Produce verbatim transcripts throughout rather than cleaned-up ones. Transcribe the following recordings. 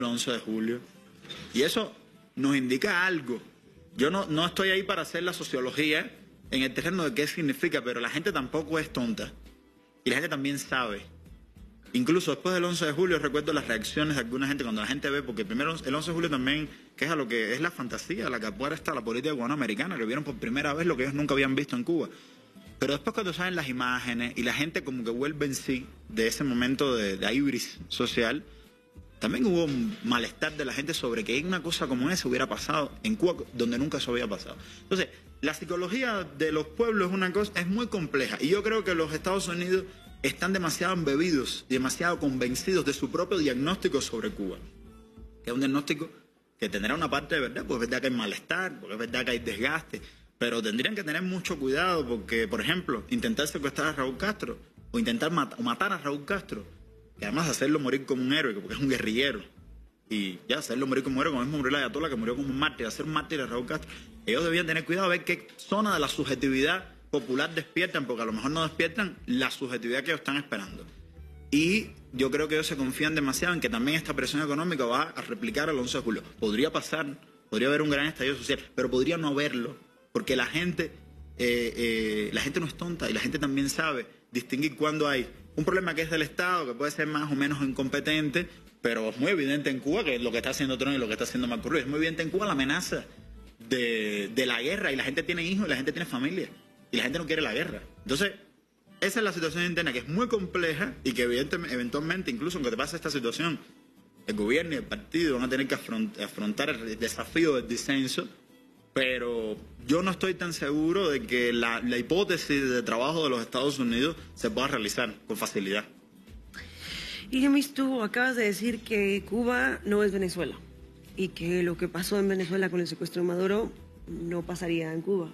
el once de julio. Y eso nos indica algo. Yo no, no estoy ahí para hacer la sociología en el terreno de qué significa, pero la gente tampoco es tonta. Y la gente también sabe. Incluso después del once de julio recuerdo las reacciones de alguna gente cuando la gente ve, porque primero el once de julio también, que es a lo que es la fantasía, la que apuesta la política cubanoamericana, que vieron por primera vez lo que ellos nunca habían visto en Cuba. Pero después cuando salen las imágenes y la gente como que vuelve en sí de ese momento de, de ibris social, también hubo un malestar de la gente sobre que una cosa como esa hubiera pasado en Cuba, donde nunca eso había pasado. Entonces, la psicología de los pueblos es una cosa, es muy compleja. Y yo creo que los Estados Unidos están demasiado embebidos y demasiado convencidos de su propio diagnóstico sobre Cuba. Que es un diagnóstico que tendrá una parte de verdad, porque es verdad que hay malestar, porque es verdad que hay desgaste. Pero tendrían que tener mucho cuidado porque, por ejemplo, intentar secuestrar a Raúl Castro o intentar mat o matar a Raúl Castro, que además hacerlo morir como un héroe, porque es un guerrillero, y ya hacerlo morir como un héroe, como mismo murió la Ayatollah, que murió como un mártir, hacer un mártir a Raúl Castro, ellos debían tener cuidado a ver qué zona de la subjetividad popular despiertan, porque a lo mejor no despiertan la subjetividad que ellos están esperando. Y yo creo que ellos se confían demasiado en que también esta presión económica va a replicar el once de julio. Podría pasar, podría haber un gran estallido social, pero podría no haberlo, porque la gente, eh, eh, la gente no es tonta y la gente también sabe distinguir cuando hay un problema que es del Estado, que puede ser más o menos incompetente, pero es muy evidente en Cuba que es lo que está haciendo Trump y lo que está haciendo Marco Rubio. Es muy evidente en Cuba la amenaza de, de la guerra, y la gente tiene hijos y la gente tiene familia y la gente no quiere la guerra. Entonces, esa es la situación interna, que es muy compleja y que evidentemente, eventualmente, incluso aunque te pase esta situación, el gobierno y el partido van a tener que afrontar el desafío del disenso. Pero yo no estoy tan seguro de que la, la hipótesis de trabajo de los Estados Unidos se pueda realizar con facilidad. Y Gemis, tú acabas de decir que Cuba no es Venezuela y que lo que pasó en Venezuela con el secuestro de Maduro no pasaría en Cuba.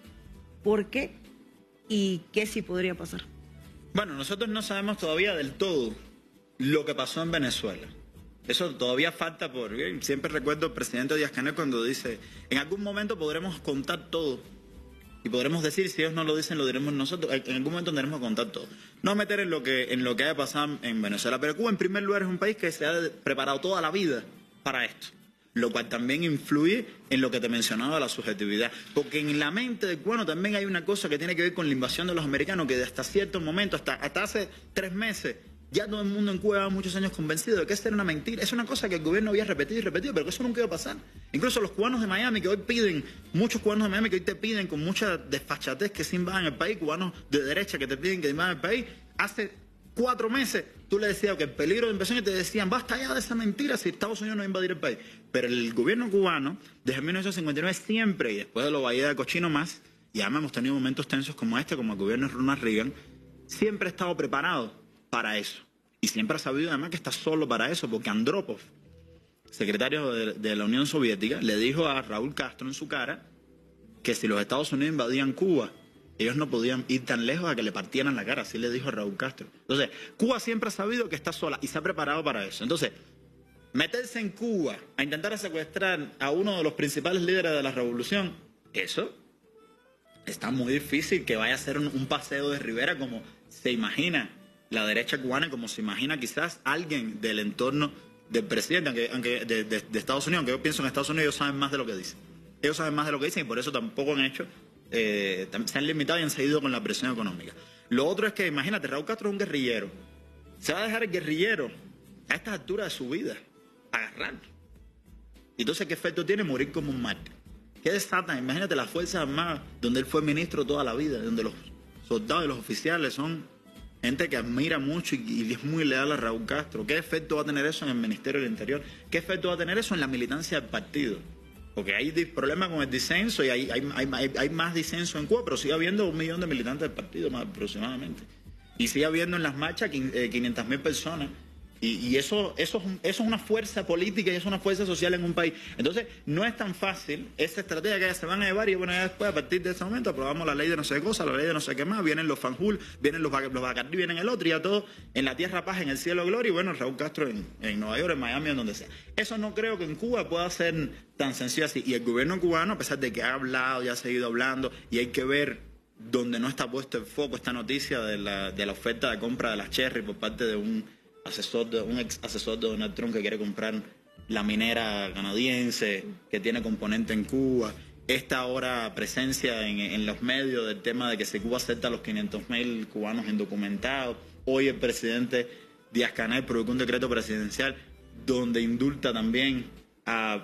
¿Por qué? ¿Y qué sí podría pasar? Bueno, nosotros no sabemos todavía del todo lo que pasó en Venezuela. Eso todavía falta por... Siempre recuerdo al presidente Díaz-Canel cuando dice, en algún momento podremos contar todo. Y podremos decir, si ellos no lo dicen, lo diremos nosotros. En algún momento tendremos que contar todo. No meter en lo que en lo que haya pasado en Venezuela. Pero Cuba, en primer lugar, es un país que se ha preparado toda la vida para esto. Lo cual también influye en lo que te mencionaba, la subjetividad. Porque en la mente del cubano también hay una cosa que tiene que ver con la invasión de los americanos, que hasta cierto momento, hasta, hasta hace tres meses... Ya todo el mundo en Cuba lleva muchos años convencido de que esa era una mentira. Es una cosa que el gobierno había repetido y repetido, pero que eso nunca iba a pasar. Incluso los cubanos de Miami que hoy piden, muchos cubanos de Miami que hoy te piden con mucha desfachatez que se invadan el país, cubanos de derecha que te piden que invadan el país, hace cuatro meses tú le decías que el peligro de invasión y te decían, basta ya de esa mentira si Estados Unidos no va a invadir el país. Pero el gobierno cubano, desde mil novecientos cincuenta y nueve siempre, y después de los Bahía de Cochino más, y además hemos tenido momentos tensos como este, como el gobierno de Ronald Reagan, siempre ha estado preparado para eso. Y siempre ha sabido además que está solo para eso, porque Andropov, secretario de, de la Unión Soviética, le dijo a Raúl Castro en su cara que si los Estados Unidos invadían Cuba, ellos no podían ir tan lejos a que le partieran la cara. Así le dijo a Raúl Castro. Entonces, Cuba siempre ha sabido que está sola y se ha preparado para eso. Entonces, meterse en Cuba a intentar secuestrar a uno de los principales líderes de la revolución, eso está muy difícil que vaya a ser un, un paseo de Rivera como se imagina la derecha cubana, como se imagina quizás alguien del entorno del presidente, aunque, aunque de, de, de Estados Unidos, aunque yo pienso en Estados Unidos, ellos saben más de lo que dicen. Ellos saben más de lo que dicen y por eso tampoco han hecho, eh, se han limitado y han seguido con la presión económica. Lo otro es que, imagínate, Raúl Castro es un guerrillero. Se va a dejar el guerrillero a estas alturas de su vida agarrarlo. Y entonces, ¿qué efecto tiene? Morir como un mártir. ¿Qué desatan? Imagínate las Fuerzas Armadas, donde él fue ministro toda la vida, donde los soldados y los oficiales son gente que admira mucho y, y es muy leal a Raúl Castro. ¿Qué efecto va a tener eso en el Ministerio del Interior? ¿Qué efecto va a tener eso en la militancia del partido? Porque hay problemas con el disenso y hay, hay, hay, hay más disenso en Cuba, pero sigue habiendo un millón de militantes del partido más aproximadamente. Y sigue habiendo en las marchas quinientas mil personas. Y, y eso, eso, eso es una fuerza política y es una fuerza social en un país. Entonces, no es tan fácil esa estrategia que ya se van a llevar y bueno, ya después, a partir de ese momento, aprobamos la ley de no sé qué cosa, la ley de no sé qué más, vienen los Fanjul, vienen los, los Bacardí, vienen el otro y ya todo en la tierra paz, en el cielo gloria y bueno, Raúl Castro en, en Nueva York, en Miami, en donde sea. Eso no creo que en Cuba pueda ser tan sencillo así. Y el gobierno cubano, a pesar de que ha hablado y ha seguido hablando y hay que ver donde no está puesto el foco esta noticia de la, de la oferta de compra de las Cherry por parte de un asesor de un ex asesor de Donald Trump que quiere comprar la minera canadiense que tiene componente en Cuba, esta ahora presencia en, en los medios del tema de que si Cuba acepta a los quinientos mil cubanos indocumentados. Hoy el presidente Díaz-Canel publicó un decreto presidencial donde indulta también a,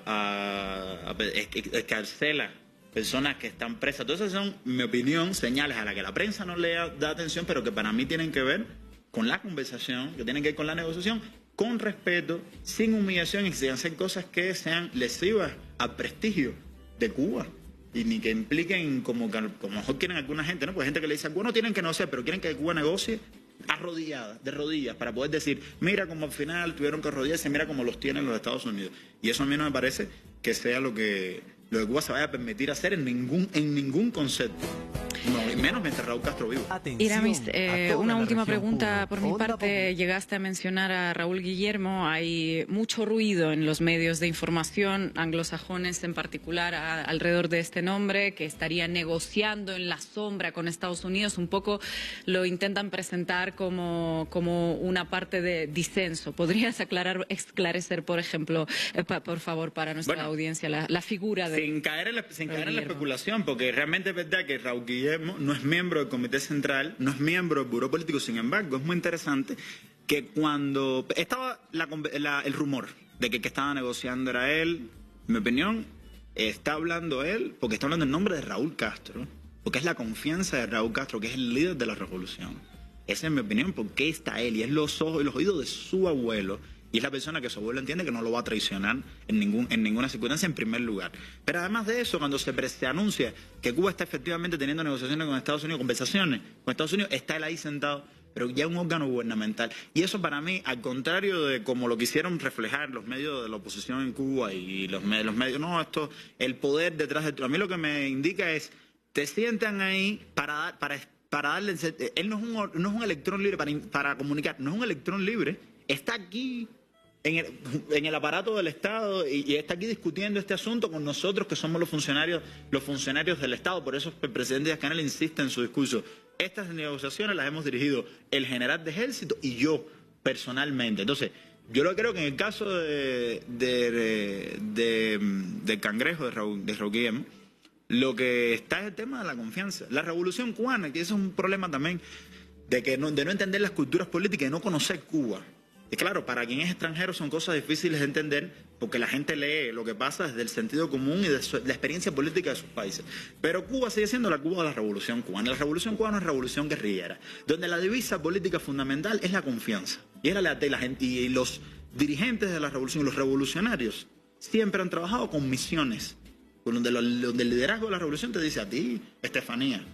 a, a escarcela personas que están presas. Todas esas son, en mi opinión, señales a las que la prensa no le da atención, pero que para mí tienen que ver con la conversación, que tienen que ver con la negociación, con respeto, sin humillación y sin hacer cosas que sean lesivas al prestigio de Cuba y ni que impliquen como, como mejor quieren alguna gente, ¿no? Pues hay gente que le dice, bueno, tienen que negociar, pero quieren que Cuba negocie arrodillada, de rodillas, para poder decir, mira como al final tuvieron que arrodillarse, mira como los tienen los Estados Unidos. Y eso a mí no me parece que sea lo que, lo que Cuba se vaya a permitir hacer en ningún, en ningún concepto. No, menos mientras Raúl Castro vivo. Iramis, eh, una última pregunta por mi parte. Llegaste a mencionar a Raúl Guillermo. Hay mucho ruido en los medios de información anglosajones en particular a, alrededor de este nombre, que estaría negociando en la sombra con Estados Unidos. Un poco lo intentan presentar como, como una parte de disenso. ¿Podrías aclarar, esclarecer, por ejemplo, eh, pa, por favor, para nuestra bueno, audiencia, la, la figura de Sin caer en la, sin caer en la especulación, porque realmente es verdad que Raúl Guillermo no es miembro del Comité Central, no es miembro del Buró Político. Sin embargo, es muy interesante que cuando estaba la, la, el rumor de que el que estaba negociando era él, en mi opinión, está hablando él porque está hablando en nombre de Raúl Castro, porque es la confianza de Raúl Castro, que es el líder de la revolución. Esa es mi opinión, porque está él y es los ojos y los oídos de su abuelo. Y es la persona que su abuelo entiende que no lo va a traicionar en, ningún, en ninguna circunstancia, en primer lugar. Pero además de eso, cuando se, se anuncia que Cuba está efectivamente teniendo negociaciones con Estados Unidos, conversaciones con Estados Unidos, está él ahí sentado, pero ya un órgano gubernamental. Y eso para mí, al contrario de como lo quisieron reflejar los medios de la oposición en Cuba y los, los medios, no, esto, el poder detrás de... A mí lo que me indica es, te sientan ahí para, para, para darle... Él no es un, no es un electrón libre para, para comunicar, no es un electrón libre, está aquí... En el, en el aparato del Estado y, y está aquí discutiendo este asunto con nosotros que somos los funcionarios los funcionarios del Estado. Por eso el presidente Díaz-Canel insiste en su discurso. Estas negociaciones las hemos dirigido el general de ejército y yo personalmente. Entonces, yo lo creo que en el caso de, de, de, de, del cangrejo de Raúl, de Raúl Guillermo, lo que está es el tema de la confianza. La revolución cubana, que eso es un problema también de, que no, de no entender las culturas políticas y no conocer Cuba. Y claro, para quien es extranjero son cosas difíciles de entender porque la gente lee lo que pasa desde el sentido común y de su, la experiencia política de sus países. Pero Cuba sigue siendo la Cuba de la Revolución Cubana. La Revolución Cubana es una revolución guerrillera, donde la divisa política fundamental es la confianza. Y, era la, la gente, y los dirigentes de la revolución, los revolucionarios, siempre han trabajado con misiones, donde, lo, donde el liderazgo de la revolución te dice a ti, Estefanía,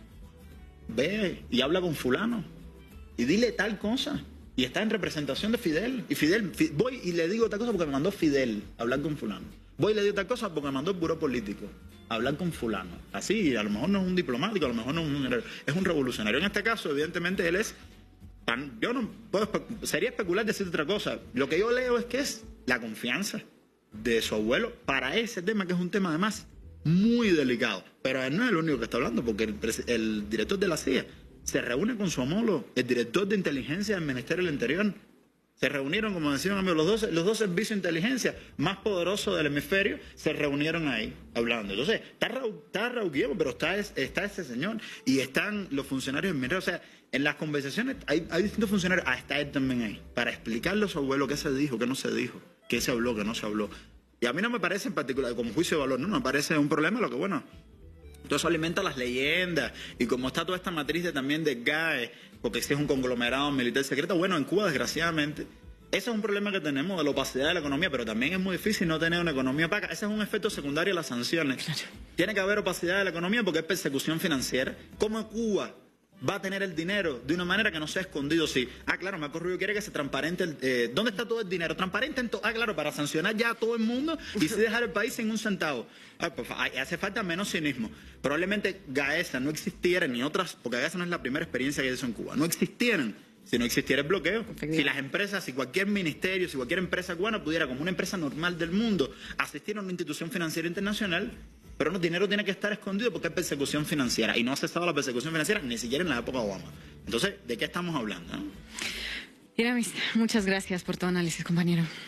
ve y habla con fulano y dile tal cosa. Y está en representación de Fidel. Y Fidel, voy y le digo tal cosa porque me mandó Fidel a hablar con fulano. Voy y le digo tal cosa porque me mandó el buró político a hablar con fulano. Así, a lo mejor no es un diplomático, a lo mejor no es un, es un revolucionario. En este caso, evidentemente, él es... Tan, yo no puedo... Sería especular decir otra cosa. Lo que yo leo es que es la confianza de su abuelo para ese tema, que es un tema además muy delicado. Pero él no es el único que está hablando, porque el, el director de la C I A se reúne con su homólogo, el director de inteligencia del Ministerio del Interior. Se reunieron, como decían amigos, los dos, los dos servicios de inteligencia más poderosos del hemisferio, se reunieron ahí hablando. Entonces, está Raúl, está Raúl Guillermo, pero está, está ese señor y están los funcionarios del Ministerio. O sea, en las conversaciones hay, hay distintos funcionarios, ah, está él también ahí, para explicarle a su abuelo qué se dijo, qué no se dijo, qué se habló, qué no se habló. Y a mí no me parece en particular, como juicio de valor, no, no me parece un problema, lo que bueno... Todo eso alimenta las leyendas y como está toda esta matriz de, también de G A E, porque si es un conglomerado militar secreto, bueno, en Cuba desgraciadamente, ese es un problema que tenemos de la opacidad de la economía, pero también es muy difícil no tener una economía opaca. Ese es un efecto secundario de las sanciones. Claro. Tiene que haber opacidad de la economía porque es persecución financiera. ¿Cómo Cuba va a tener el dinero de una manera que no sea escondido? Sí. Ah, claro, Marco Rubio quiere que se transparente. El, eh, ¿Dónde está todo el dinero? Transparente en todo. Ah, claro, para sancionar ya a todo el mundo y sí dejar el país sin un centavo. Ah, pues, hace falta menos cinismo. Probablemente Gaesa no existiera ni otras, porque Gaesa no es la primera experiencia que hizo en Cuba. No existieran si no existiera el bloqueo. Si las empresas, si cualquier ministerio, si cualquier empresa cubana pudiera, como una empresa normal del mundo, asistir a una institución financiera internacional. Pero no, el dinero tiene que estar escondido porque es persecución financiera. Y no ha cesado la persecución financiera ni siquiera en la época de Obama. Entonces, ¿de qué estamos hablando? ¿No? Iramis, muchas gracias por tu análisis, compañero.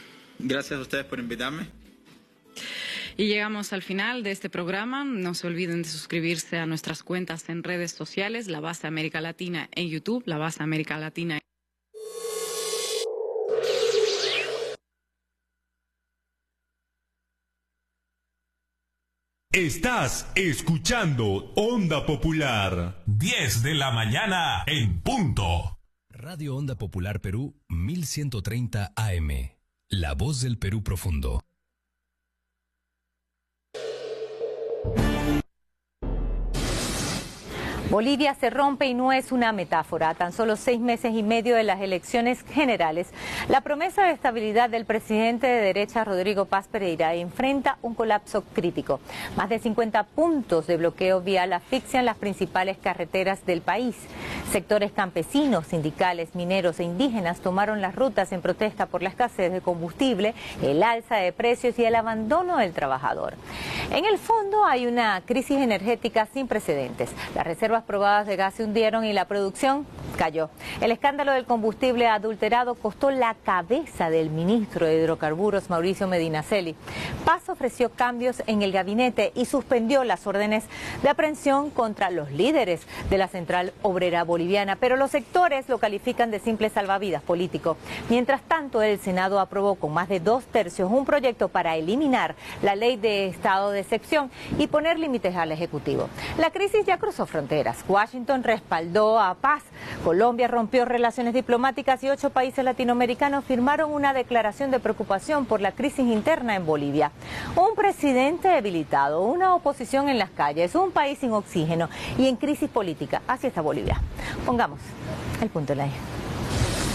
Gracias a ustedes por invitarme. Y llegamos al final de este programa. No se olviden de suscribirse a nuestras cuentas en redes sociales, La Base América Latina en YouTube, La Base América Latina. Estás escuchando Onda Popular. diez de la mañana en punto. Radio Onda Popular Perú, mil ciento treinta A M. La voz del Perú profundo. Bolivia se rompe y no es una metáfora. A tan solo seis meses y medio de las elecciones generales, la promesa de estabilidad del presidente de derecha, Rodrigo Paz Pereira, enfrenta un colapso crítico. Más de cincuenta puntos de bloqueo vial asfixian las principales carreteras del país. Sectores campesinos, sindicales, mineros e indígenas tomaron las rutas en protesta por la escasez de combustible, el alza de precios y el abandono del trabajador. En el fondo hay una crisis energética sin precedentes. Las reservas probadas de gas se hundieron y la producción cayó. El escándalo del combustible adulterado costó la cabeza del ministro de Hidrocarburos, Mauricio Medinaceli. Paz ofreció cambios en el gabinete y suspendió las órdenes de aprehensión contra los líderes de la Central Obrera Boliviana, pero los sectores lo califican de simple salvavidas político. Mientras tanto, el Senado aprobó con más de dos tercios un proyecto para eliminar la ley de estado de excepción y poner límites al Ejecutivo. La crisis ya cruzó fronteras. Washington respaldó a Paz. Colombia rompió relaciones diplomáticas y ocho países latinoamericanos firmaron una declaración de preocupación por la crisis interna en Bolivia. Un presidente debilitado, una oposición en las calles, un país sin oxígeno y en crisis política. Así está Bolivia. Pongamos el punto en la I.